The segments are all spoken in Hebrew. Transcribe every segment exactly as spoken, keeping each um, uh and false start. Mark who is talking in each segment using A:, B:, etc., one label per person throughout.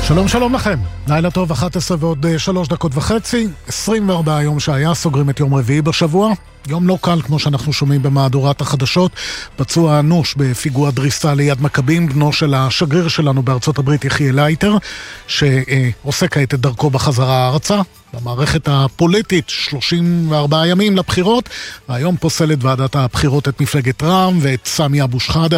A: שלום שלום לכם, לילה טוב, אחת עשרה ועוד שלוש דקות וחצי, עשרים וארבעה יום שהיה, סוגרים את יום רביעי בשבוע. יום לא קל כמו שאנחנו שומעים במהדורת החדשות, פצוע אנוש בפיגוע דריסה ליד מכבים, בנו של השגריר שלנו בארצות הברית יחיאל לייטר, שעושה כעת את דרכו בחזרה הארצה. במערכת הפוליטית שלושים וארבעה ימים לבחירות, והיום פוסלת ועדת הבחירות את מפלגת רע"מ ואת סמי אבו שחאדה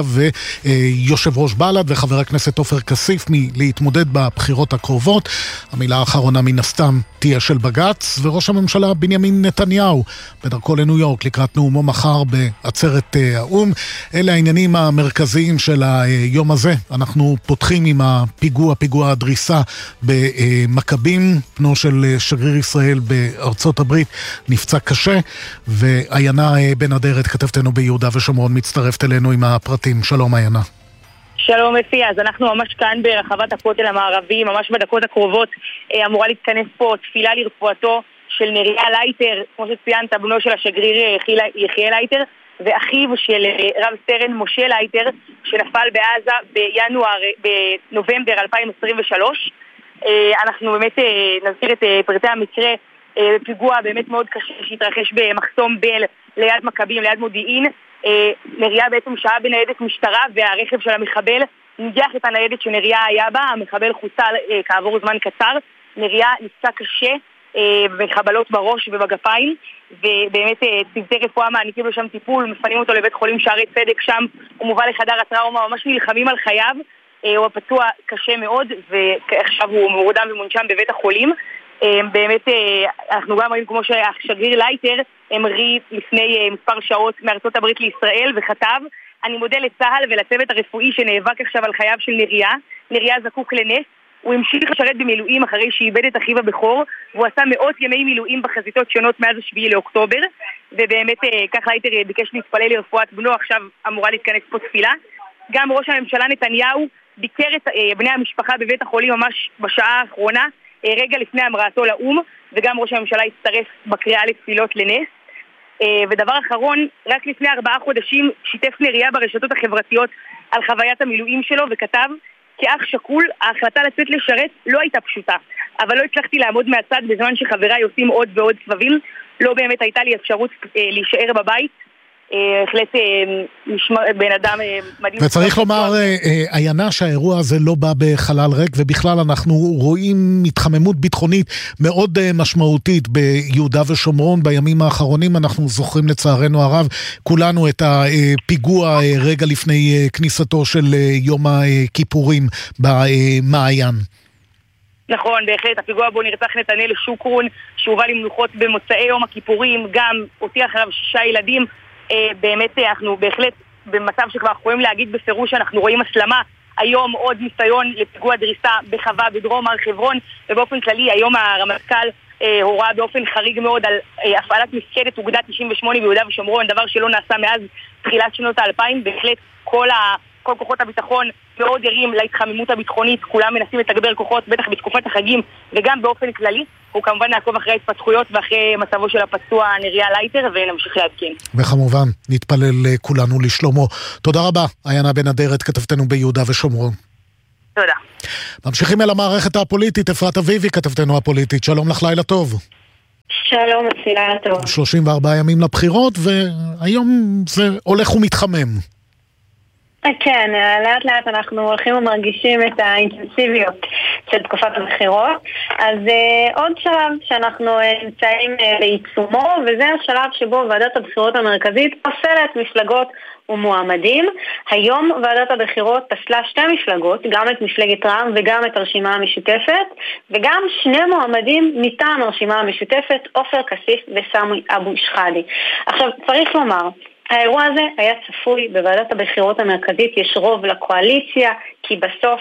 A: ויושב ראש בל"ד וחבר הכנסת עופר כסיף מלהתמודד בבחירות הקרובות. המילה האחרונה מן הסתם תהיה של בג"ץ, וראש הממשלה בנימין נתניהו בדרכו לניו יורק לקראת נאומו מחר בעצרת האו"ם. אלה העניינים המרכזיים של היום הזה. אנחנו פותחים עם הפיגוע, פיגוע הדריסה במכבים. בנו של שגריר ישראל בארצות הברית נפצע קשה, ועיינה בן אדרת, כתבתנו ביהודה ושומרון, מצטרפת אלינו עם הפרטים. שלום עיינה.
B: שלום אפי, אז אנחנו ממש כאן ברחבת הכותל המערבי, ממש בדקות הקרובות אמורה להתכנס פה תפילה לרפואתו של נריה לייטר, כמו שציינת, בנו של השגריר יחיאל לייטר, ואחיו של רב סרן משה לייטר, שנפל בעזה בינואר, בנובמבר אלפיים עשרים ושלוש. אנחנו באמת נזכיר את פרטי המקרה, פיגוע באמת מאוד קשה שהתרחש במחסום בל ליד מכבים, ליד מודיעין. נריה בעצם שעה בניידת משטרה, והרכב של המחבל ניגח את הניידת שנריה היה בה. המחבל חוסל כעבור זמן קצר. נריה נפצע קשה בחבלות בראש ובגפיים, ובאמת צוותי רפואה מעניקים לו שם טיפול, מפנים אותו לבית חולים שערי צדק, שם הוא מובא לחדר הטראומה, ממש נלחמים על חייו. הוא פצוע קשה מאוד, ועכשיו הוא מורדם ומונשם בבית החולים. באמת אנחנו גם רואים כמו שהשגריר לייטר המריא לפני מספר שעות מארצות הברית לישראל וכתב: אני מודה לצה"ל ולצוות הרפואי שנאבק עכשיו על חייו של נריה. נריה זקוק לנס. הוא המשיך לשרת במילואים אחרי שאיבד את אחיו הבכור, והוא עשה מאות ימי מילואים בחזיתות שונות מאז השביעי לאוקטובר, ובאמת כך לייטר ביקש להתפלל לרפואת בנו. עכשיו אמורה להתכנס פה תפילה. גם ראש הממשלה נתניהו ביקר את בני המשפחה בבית החולים ממש בשעה האחרונה, רגע לפני המראתו לאום, וגם ראש הממשלה הצטרף בקריאה לתפילות לנס. ודבר אחרון, רק לפני ארבעה חודשים שיתף נריה ברשתות החברתיות על חוויית המילואים שלו, וכתב: כאח שקול, ההחלטה לצאת לשרת לא הייתה פשוטה, אבל לא הצלחתי לעמוד מהצד בזמן שחבריי עושים עוד ועוד סבבים. לא באמת הייתה לי אפשרות להישאר בבית. החלט בן אדם מדהים.
A: וצריך לומר עיינה שהאירוע הזה לא בא בחלל ריק, ובכלל אנחנו רואים התחממות ביטחונית מאוד משמעותית ביהודה ושומרון בימים האחרונים. אנחנו זוכרים לצערנו הרב כולנו את הפיגוע רגע לפני כניסתו של יום הכיפורים במעיין.
B: נכון, בהחלט, הפיגוע בו נרצח נתנאל שוקרון, שהובא למנוחות במוצאי יום הכיפורים, גם הותיר אחריו שישה ילדים. באמת אנחנו בהחלט במצב שכבר אנחנו יכולים להגיד בפירוש שאנחנו רואים הסלמה. היום עוד ניסיון לפיגוע דריסה בחווה בדרום הר חברון, ובאופן כללי היום הרמטכ"ל הוראה באופן חריג מאוד על הפעלת מפקדת אוגדה תשעים ושמונה ביהודה ושומרון, דבר שלא נעשה מאז תחילת שנות האלפיים. בהחלט כל ה... כל כוחות הביטחון מאוד ערים להתחממות הביטחונית, כולם מנסים לתגבר כוחות, בטח בתקופת החגים, וגם באופן כללי. הוא כמובן נעקוב אחרי התפתחויות ואחרי מצבו של הפצוע נריה לייטר, ונמשיך להדכן.
A: וכמובן, נתפלל כולנו לשלומו. תודה רבה, עיינה בן אדרת, כתבתנו ביהודה ושומרון.
B: תודה.
A: ממשיכים אל המערכת הפוליטית, אפרת אביבי, כתבתנו הפוליטית. שלום לך, לילה טוב.
C: שלום, לילה טוב.
A: שלושים וארבעה ימים לבחירות, והיום זה הולך ומתחמם.
C: כן, לאט לאט אנחנו הולכים ומרגישים את האינטנסיביות של תקופת הבחירות. אז uh, עוד שלב שאנחנו uh, נמצאים uh, בעיצומו, וזה השלב שבו ועדת הבחירות המרכזית פוסלת מפלגות ומועמדים. היום ועדת הבחירות פסלה שתי מפלגות, גם את מפלגת רע"מ וגם את הרשימה המשותפת, וגם שני מועמדים מטעם הרשימה המשותפת, עופר כסיף וסמי אבו שחאדה. עכשיו צריך לומר, האירוע הזה היה צפוי. בוועדת הבחירות המרכזית יש רוב לקואליציה, כי בסוף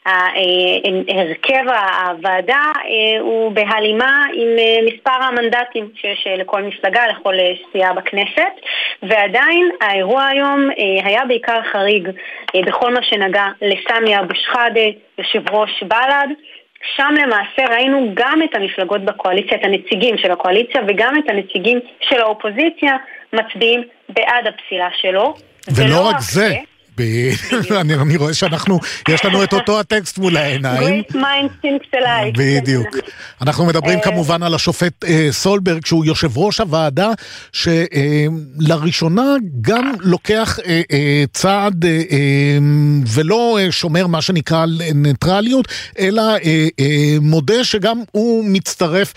C: הרכב הוועדה הוא בהלימה עם מספר המנדטים שיש לכל מפלגה, לכל סיעה בכנסת, ועדיין האירוע היום היה בעיקר חריג בכל מה שנגע לסמי אבו שחאדה, יושב ראש בל"ד. שם למעשה ראינו גם את המפלגות בקואליציה, את הנציגים של הקואליציה וגם את הנציגים של האופוזיציה מצביעים בעד הפסילה שלו.
A: ולא רק זה, אני רואה שאנחנו, יש לנו את אותו הטקסט מול העיניים.
C: Great minds think alike.
A: בדיוק. אנחנו מדברים כמובן על השופט סולברג, שהוא יושב ראש הוועדה, שלראשונה גם לוקח צעד ולא שומר מה שנקרא ניטרליות, אלא מודה שגם הוא מצטרף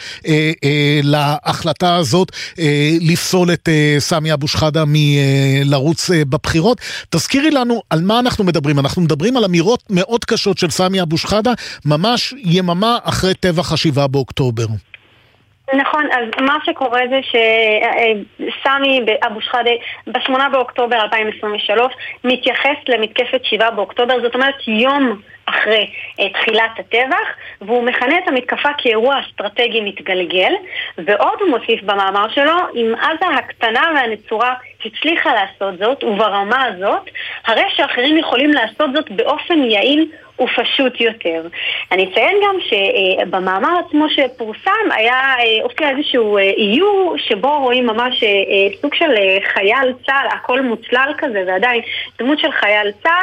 A: להחלטה הזאת לפסול את סמי אבו שחאדה מלרוץ בבחירות. תזכירי לנו על מה אנחנו מדברים. אנחנו מדברים על אמירות מאוד קשות של סמי אבו שחאדה, ממש יממה אחרי טבח השבעה באוקטובר.
C: נכון, אז מה שקורה זה שסמי אבו שחאדה בשמונה באוקטובר אלפיים עשרים ושלוש מתייחס למתקפת שבעה באוקטובר, זאת אומרת יום אחרי תחילת הטבח, והוא מכנה את המתקפה כאירוע אסטרטגי מתגלגל, ועוד הוא מוסיף במאמר שלו, אם עזה הקטנה והנצורה הצליחה לעשות זאת, וברמה הזאת, הרי שאחרים יכולים לעשות זאת באופן יעיל ופשוט יותר. אני אציין גם שבמאמר עצמו שפורסם היה הופיע איזשהו איור שבו רואים ממש סוג של חייל צה"ל, הכל מוצלל כזה, ועדיין דמות של חייל צה"ל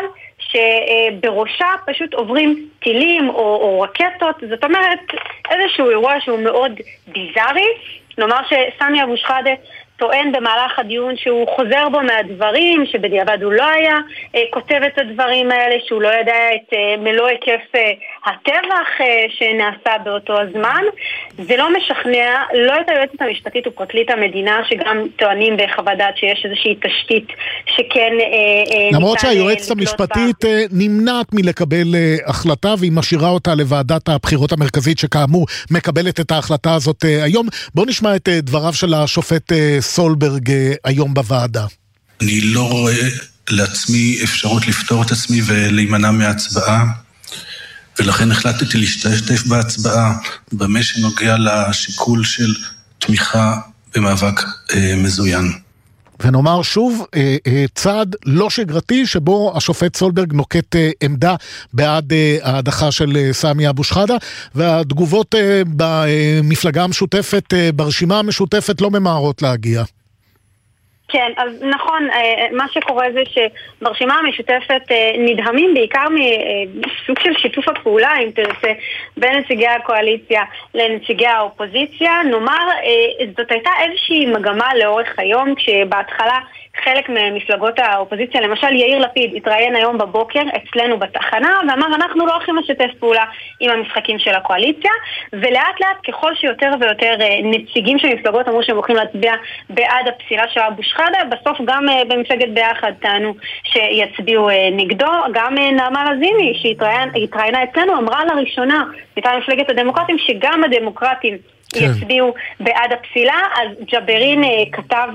C: שבראשה פשוט עוברים טילים או, או רקטות. זאת אומרת איזשהו אירוע שהוא מאוד ביזארי. נאמר שסמי אבו שחאדה טוען במהלך הדיון שהוא חוזר בו מהדברים, שבדיעבד הוא לא היה אה, כותב את הדברים האלה, שהוא לא ידע את אה, מלוא היקף אה, הטבח אה, שנעשה באותו הזמן. זה לא משכנע, לא את היועצת המשפטית ופרקליט המדינה, שגם טוענים בחוות דעת שיש איזושהי תשתית שכן אה, אה,
A: למרות שהיועצת המשפטית בה. נמנעת מלקבל אה, החלטה, והיא משאירה אותה לוועדת הבחירות המרכזית, שכאמור מקבלת את ההחלטה הזאת אה, היום. בוא נשמע את אה, דבריו של השופט אה, סולברג היום בוועדה.
D: אני לא רואה לעצמי אפשרות לפתור את עצמי ולהימנע מהצבעה, ולכן החלטתי להשתתף בהצבעה במה שנוגע לשיקול של תמיכה במאבק אה, מזוין.
A: ונאמר שוב, אה, אה, צעד לא שגרתי שבו השופט סולברג נוקט אה, עמדה בעד אה, ההדחה של אה, סמי אבו שחאדה, והתגובות אה, במפלגה המשותפת, אה, ברשימה המשותפת לא ממהרות להגיע.
C: כן, אז נכון, מה שקורה זה שברשימה המשותפת נדהמים בעיקר מסוג של שיתוף הפעולה, אם תרצה, בין נציגי הקואליציה לנציגי האופוזיציה. נאמר, זאת הייתה איזושהי מגמה לאורך היום, כשבהתחלה חלק ממפלגות האופוזיציה, למשל יאיר לפיד, התראיין היום בבוקר אצלנו בתחנה, ואמר אנחנו לא הולכים לשתף פעולה עם המשחקים של הקואליציה, ולאט לאט ככל שיותר ויותר נציגים של מפלגות אמרו שהם הולכים להצביע בעד הפסילה של אבו שחאדה, בסוף גם במפלגת ביחד טענו שיצביעו נגדו. גם נעמה לזימי שהתראיינה אצלנו אמרה לראשונה מטעם מפלגת הדמוקרטים שגם הדמוקרטים יצביעו בעד הפסילה. אז ג'אברין כתב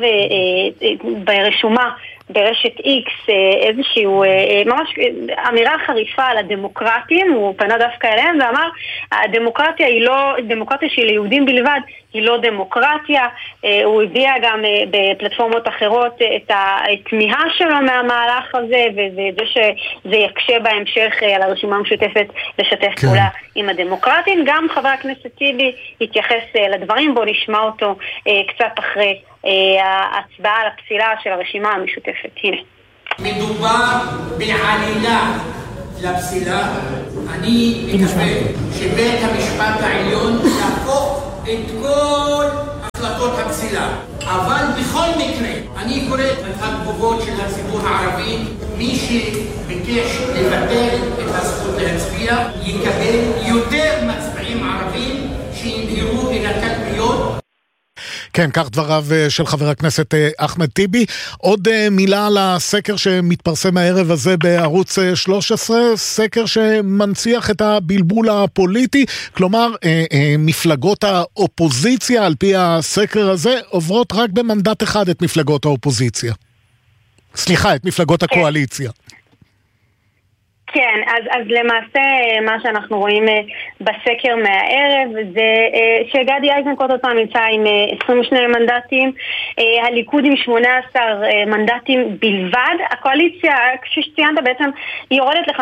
C: ברשומה ברשת איקס איזשהו ממש אמירה חריפה על הדמוקרטים, הוא פנה דווקא אליהם ואמר הדמוקרטיה היא לא דמוקרטיה של יהודים בלבד, היא לא דמוקרטיה. הוא הביע גם בפלטפורמות אחרות את התמיהה שלו מהמהלך הזה, וזה שזה יקשה בהמשך על הרשימה המשותפת לשתף כן. פעולה עם הדמוקרטים. גם חבר הכנסת טיבי התייחס לדברים, בו נשמע אותו קצת אחרי ההצבעה על הפסילה של הרשימה המשותפת. הנה.
E: מדובר בעלילה לפסילה. אני מקווה שבית המשפט העליון יהפוך את כל החלטות הפסילה. אבל בכל מקרה, אני קורא את התגובות של הציבור הערבי, מי שביקש לבטל את הזכות להצביע, יקבל יותר מצביעים ערבים שינהרו אל הקלפיות.
A: כן, כך דבריו של חבר הכנסת אחמד טיבי. עוד מילה על הסקר שמתפרסם הערב הזה בערוץ שלוש עשרה, סקר שמנציח את הבלבול הפוליטי, כלומר מפלגות האופוזיציה על פי הסקר הזה עוברות רק במנדט אחד את מפלגות האופוזיציה. סליחה, את מפלגות הקואליציה.
C: כן, אז, אז למעשה מה שאנחנו רואים בסקר מהערב זה שגדי איזנקוט עוד פעם נמצא עם עשרים ושני מנדטים, הליכוד עם שמונה עשר מנדטים בלבד. הקואליציה, כפי שציינת בעצם, היא יורדת לך